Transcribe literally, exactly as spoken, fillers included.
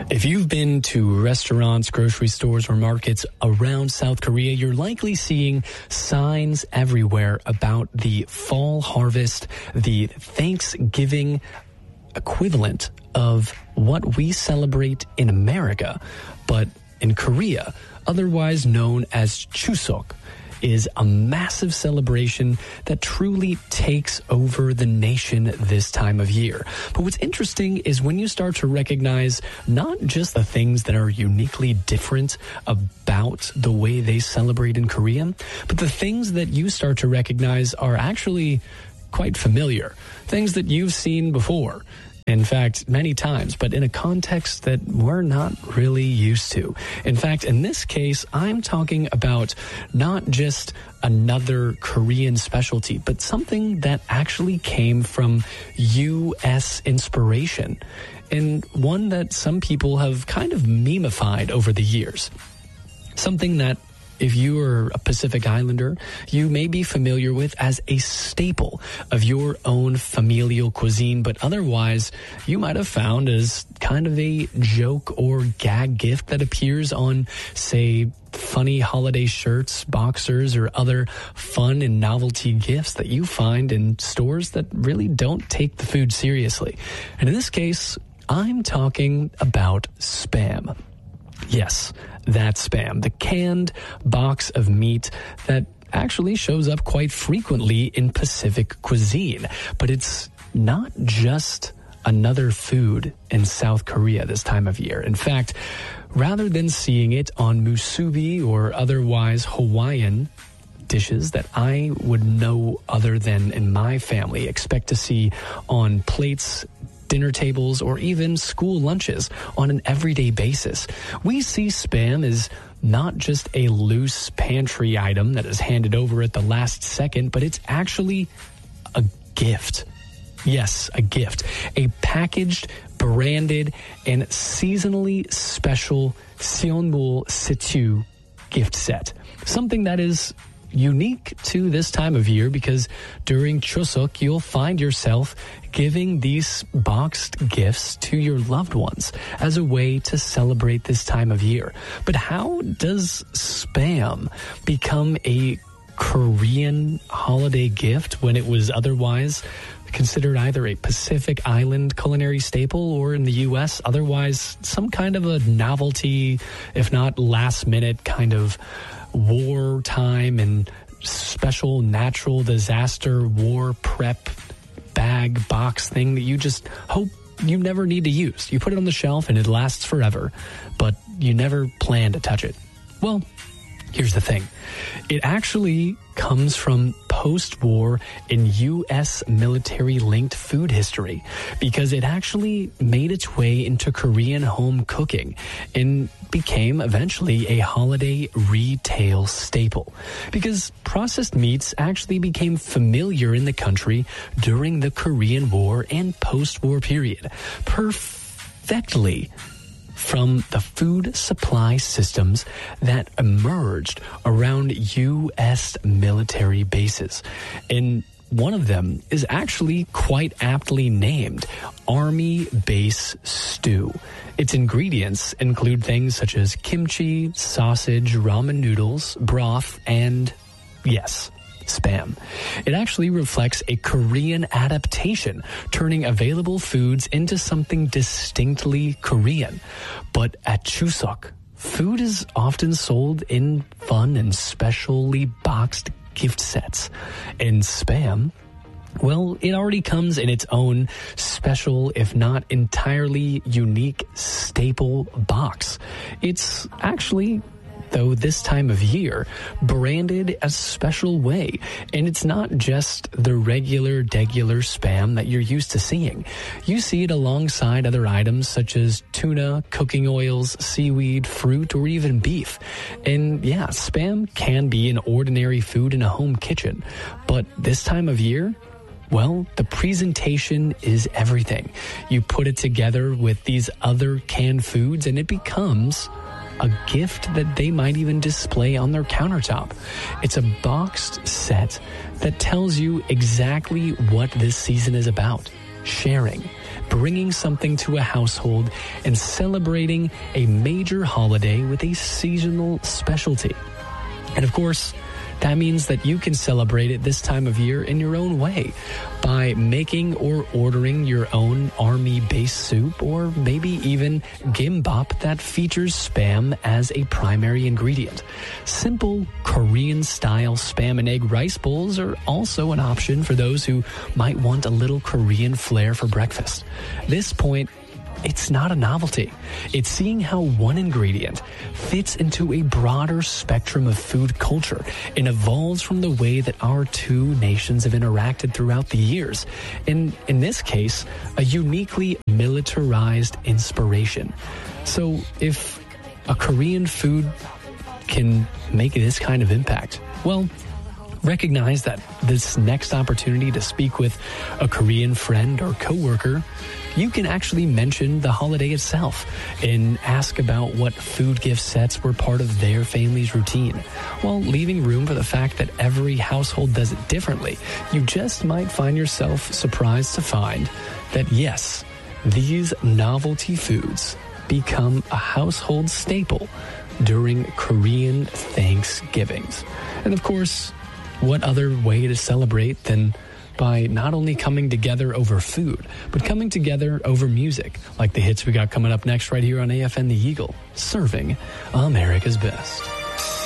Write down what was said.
If you've been to restaurants, grocery stores, or markets around South Korea, you're likely seeing signs everywhere about the fall harvest, the Thanksgiving equivalent of what we celebrate in America. But in Korea, otherwise known as Chuseok, is a massive celebration that truly takes over the nation this time of year. But what's interesting is when you start to recognize not just the things that are uniquely different about the way they celebrate in Korea, but the things that you start to recognize are actually quite familiar, things that you've seen before. In fact, many times, but in a context that we're not really used to. In fact, in this case, I'm talking about not just another Korean specialty, but something that actually came from U S inspiration, and one that some people have kind of memified over the years. Something that, if you are a Pacific Islander, you may be familiar with as a staple of your own familial cuisine, but otherwise you might have found as kind of a joke or gag gift that appears on, say, funny holiday shirts, boxers, or other fun and novelty gifts that you find in stores that really don't take the food seriously. And in this case, I'm talking about Spam. Yes, that's Spam, the canned box of meat that actually shows up quite frequently in Pacific cuisine. But it's not just another food in South Korea this time of year. In fact, rather than seeing it on musubi or otherwise Hawaiian dishes that I would know other than in my family expect to see on plates, dinner tables, or even school lunches on an everyday basis, we see Spam as not just a loose pantry item that is handed over at the last second, but it's actually a gift. Yes, a gift. A packaged, branded, and seasonally special Seonbul Situ gift set. Something that is unique to this time of year because during Chuseok, you'll find yourself giving these boxed gifts to your loved ones as a way to celebrate this time of year. But how does Spam become a Korean holiday gift when it was otherwise considered either a Pacific Island culinary staple or in the U S otherwise some kind of a novelty, if not last minute kind of wartime and special natural disaster war prep bag box thing that you just hope you never need to use? You put it on the shelf and it lasts forever, but you never plan to touch it. Well, here's the thing. It actually comes from post-war and U S military-linked food history because it actually made its way into Korean home cooking and became eventually a holiday retail staple because processed meats actually became familiar in the country during the Korean War and post-war period, perfectly from the food supply systems that emerged around U S military bases. And one of them is actually quite aptly named Army Base Stew. Its ingredients include things such as kimchi, sausage, ramen noodles, broth, and, yes, Spam. It actually reflects a Korean adaptation, turning available foods into something distinctly Korean. But at Chuseok, food is often sold in fun and specially boxed gift sets. And Spam, well, it already comes in its own special, if not entirely unique, staple box. It's actually, though this time of year, branded a special way. And it's not just the regular, degular Spam that you're used to seeing. You see it alongside other items such as tuna, cooking oils, seaweed, fruit, or even beef. And yeah, Spam can be an ordinary food in a home kitchen. But this time of year, well, the presentation is everything. You put it together with these other canned foods and it becomes a gift that they might even display on their countertop. It's a boxed set that tells you exactly what this season is about. Sharing, bringing something to a household and celebrating a major holiday with a seasonal specialty. And of course, that means that you can celebrate it this time of year in your own way by making or ordering your own army-based soup, or maybe even gimbap that features Spam as a primary ingredient. Simple Korean-style Spam and egg rice bowls are also an option for those who might want a little Korean flair for breakfast. At this point, it's not a novelty. It's seeing how one ingredient fits into a broader spectrum of food culture and evolves from the way that our two nations have interacted throughout the years. And in this case, a uniquely militarized inspiration. So if a Korean food can make this kind of impact, well, recognize that this next opportunity to speak with a Korean friend or coworker, you can actually mention the holiday itself and ask about what food gift sets were part of their family's routine, while leaving room for the fact that every household does it differently. You just might find yourself surprised to find that, yes, these novelty foods become a household staple during Korean Thanksgivings. And of course, what other way to celebrate than by not only coming together over food, but coming together over music, like the hits we got coming up next right here on A F N The Eagle, serving America's best.